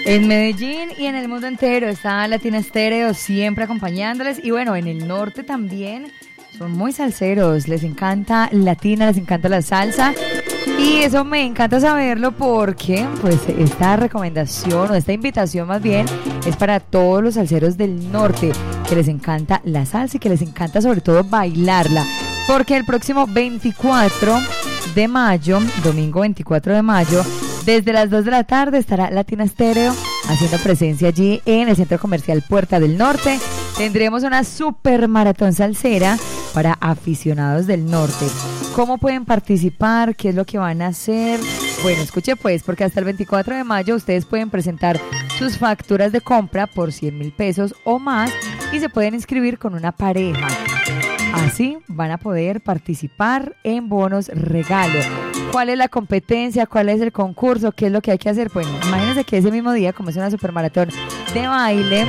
En Medellín y en el mundo entero está Latina Estéreo siempre acompañándoles. Y bueno, en el norte también son muy salseros. Les encanta Latina, les encanta la salsa. Y eso me encanta saberlo porque pues esta recomendación o esta invitación más bien es para todos los salseros del norte que les encanta la salsa y que les encanta sobre todo bailarla. Porque el próximo 24 de mayo, domingo 24 de mayo, desde las 2 de la tarde estará Latina Estéreo haciendo presencia allí en el Centro Comercial Puerta del Norte. Tendremos una super maratón salsera para aficionados del norte. ¿Cómo pueden participar? ¿Qué es lo que van a hacer? Bueno, escuche pues, porque hasta el 24 de mayo ustedes pueden presentar sus facturas de compra por 100.000 pesos o más y se pueden inscribir con una pareja. Así van a poder participar en bonos regalo. ¿Cuál es la competencia? ¿Cuál es el concurso? ¿Qué es lo que hay que hacer? Bueno, imagínense que ese mismo día, como es una supermaratón de baile,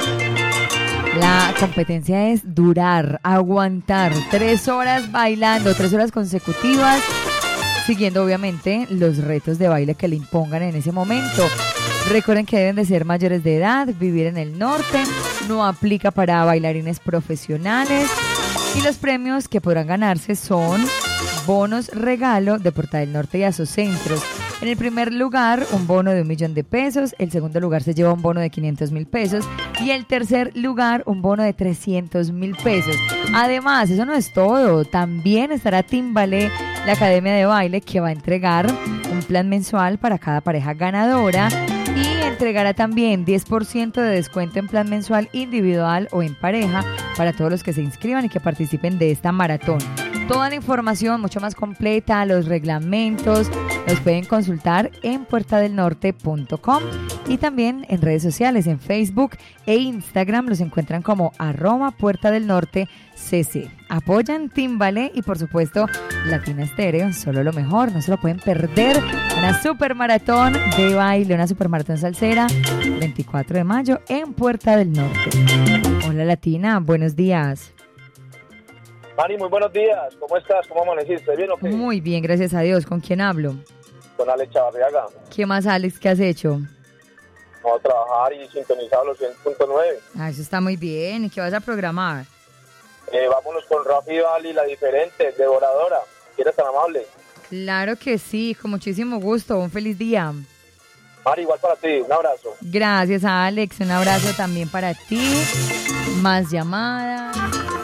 la competencia es durar, aguantar 3 horas bailando, 3 horas consecutivas, siguiendo obviamente los retos de baile que le impongan en ese momento. Recuerden que deben de ser mayores de edad, vivir en el norte, no aplica para bailarines profesionales. Y los premios que podrán ganarse son bonos regalo de Puerta del Norte y Asocentros. En el primer lugar, un bono de 1.000.000 de pesos. El segundo lugar se lleva un bono de 500.000 pesos. Y el tercer lugar, un bono de 300.000 pesos. Además, eso no es todo. También estará Timbalé, la Academia de Baile, que va a entregar un plan mensual para cada pareja ganadora. Y entregará también 10% de descuento en plan mensual individual o en pareja para todos los que se inscriban y que participen de esta maratón. Toda la información mucho más completa, los reglamentos, los pueden consultar en puertadelnorte.com y también en redes sociales, en Facebook e Instagram los encuentran como @puertadelnortecc. Apoyan Timbalé y por supuesto Latina Estéreo, solo lo mejor, no se lo pueden perder. Una super maratón de baile, una super maratón salsera, 24 de mayo en Puerta del Norte. Hola Latina, buenos días. Mari, muy buenos días. ¿Cómo estás? ¿Cómo amaneciste? ¿Bien o qué? Muy bien, gracias a Dios. ¿Con quién hablo? Con Alex Chavarriaga. ¿Qué más, Alex? ¿Qué has hecho? Vamos a trabajar y sintonizar los 100.9. Ah, eso está muy bien. ¿Y qué vas a programar? Vámonos con Rafi Bali, La Diferente, Devoradora. ¿Quieres tan amable? Claro que sí, con muchísimo gusto. Un feliz día. Mari, igual para ti. Un abrazo. Gracias, Alex. Un abrazo también para ti. Más llamadas,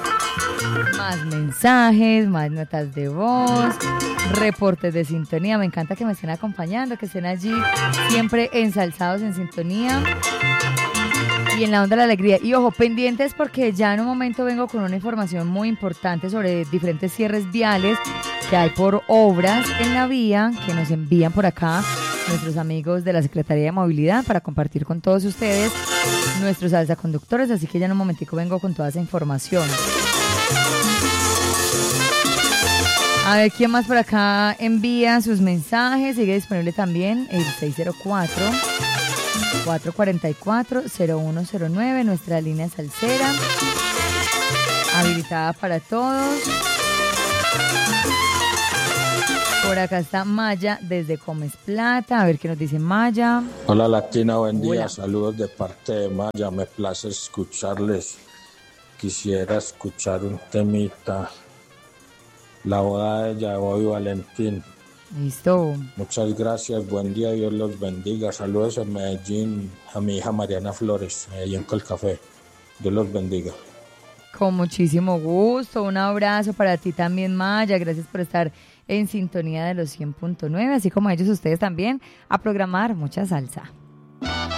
más mensajes, más notas de voz, reportes de sintonía. Me encanta que me estén acompañando, que estén allí siempre ensalzados en sintonía y en la onda de la alegría. Y ojo, pendientes porque ya en un momento vengo con una información muy importante sobre diferentes cierres viales que hay por obras en la vía que nos envían por acá nuestros amigos de la Secretaría de Movilidad para compartir con todos ustedes nuestros alzaconductores. Así que ya en un momentico vengo con toda esa información. A ver, ¿quién más por acá envía sus mensajes? Sigue disponible también el 604-444-0109, nuestra línea salsera, habilitada para todos. Por acá está Maya desde Comes Plata. A ver qué nos dice Maya. Hola Latina, buen día. Hola. Saludos de parte de Maya. Me place escucharles. Quisiera escuchar un temita. La boda de Yago y Valentín. Listo. Muchas gracias, buen día, Dios los bendiga. Saludos en Medellín a mi hija Mariana Flores, ahí en Colcafé. Dios los bendiga. Con muchísimo gusto. Un abrazo para ti también, Maya. Gracias por estar en sintonía de los 100.9, así como ellos ustedes también, a programar mucha salsa.